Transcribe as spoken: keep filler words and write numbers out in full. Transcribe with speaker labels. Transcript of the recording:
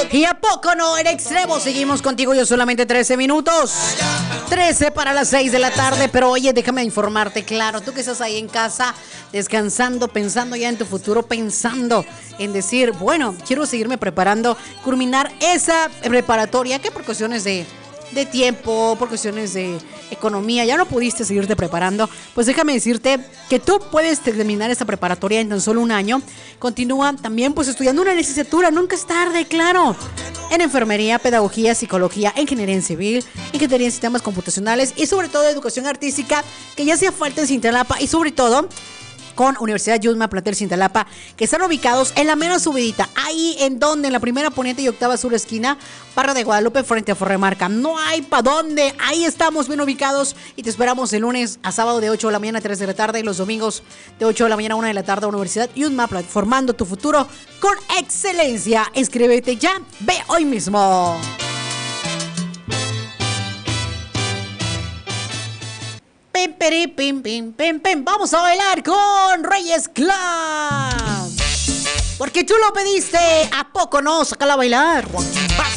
Speaker 1: Y a poco no, en extremo seguimos contigo. Yo solamente trece minutos, trece para las seis de la tarde. Pero oye, déjame informarte, claro, tú que estás ahí en casa descansando, pensando ya en tu futuro, pensando en decir, bueno, quiero seguirme preparando, culminar esa preparatoria, que por cuestiones de de tiempo, por cuestiones de economía, ya no pudiste seguirte preparando, pues déjame decirte que tú puedes terminar esta preparatoria en tan solo un año. Continúa también pues estudiando una licenciatura, nunca es tarde, claro, en enfermería, pedagogía, psicología, ingeniería en civil, ingeniería en sistemas computacionales y sobre todo educación artística, que ya hacía falta en Cintalapa, y sobre todo con Universidad Yusma, Plantel Cintalapa, que están ubicados en la mera subidita, ahí en donde, en la primera poniente y octava sur esquina, Barra de Guadalupe, frente a Forremarca. No hay pa' dónde, ahí estamos bien ubicados y te esperamos de lunes a sábado de ocho de la mañana a tres de la tarde y los domingos de ocho de la mañana a una de la tarde. Universidad Yusma, formando tu futuro con excelencia. Inscríbete ya, ve hoy mismo. Pim, pim, pim, pim, pim, pim. Vamos a bailar con Reyes Club, porque tú lo pediste. ¿A poco no? Sácala a bailar.